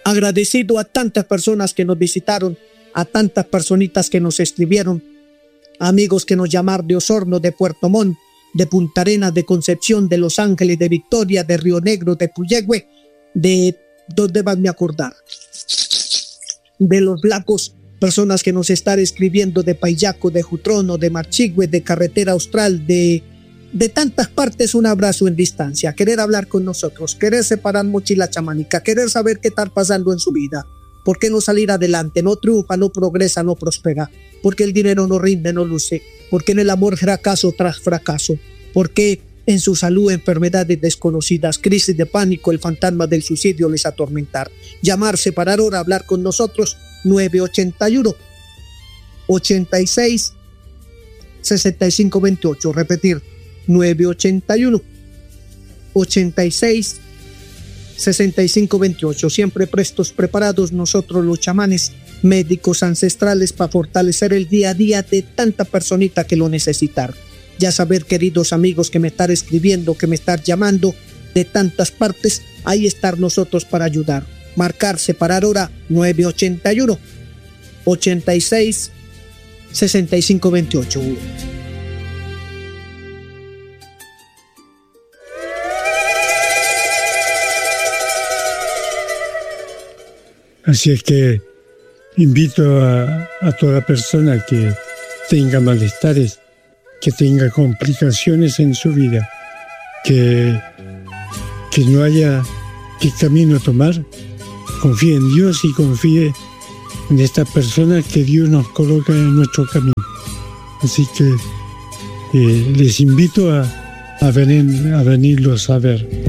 Agradecido a tantas personas que nos visitaron, a tantas personitas que nos escribieron, amigos que nos llamaron de Osorno, de Puerto Montt, de Punta Arenas, de Concepción, de Los Ángeles, de Victoria, de Río Negro, de Puyehue, de ¿dónde van a acordar? De Los Lagos, personas que nos están escribiendo de Payaco, de Jutrono, de Marchigüe, de Carretera Austral, de tantas partes. Un abrazo en distancia, querer hablar con nosotros, querer separar mochila chamánica, querer saber qué está pasando en su vida. ¿Por qué no salir adelante? No triunfa, no progresa, no prospera. Porque el dinero no rinde, no luce. Porque en el amor fracaso tras fracaso. Porque en su salud enfermedades desconocidas, crisis de pánico, el fantasma del suicidio les atormentar. Llamar, separar hora, hablar con nosotros. 981 86 65 28. Repetir, 981 86 65 28. Siempre prestos, preparados nosotros los chamanes, médicos ancestrales, para fortalecer el día a día de tanta personita que lo necesitar. Ya saber, queridos amigos que me están escribiendo, que me están llamando de tantas partes, ahí estar nosotros para ayudar. Marcar, separar hora, 981 86 65 28. Así es que invito a toda persona que tenga malestares, que tenga complicaciones en su vida, que no haya qué camino tomar, confíe en Dios y confíe en esta persona que Dios nos coloca en nuestro camino. Así que les invito a venirlos a ver.